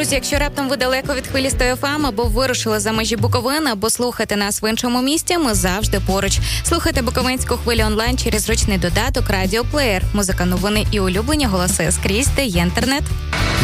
Друзі, якщо раптом ви далеко від хвилістої ФМ або вирушили за межі Буковини, або слухати нас в іншому місті, ми завжди поруч. Слухайте Буковинську хвилю онлайн через зручний додаток «Радіоплеєр». Музика, новини і улюблені голоси скрізь, де є інтернет.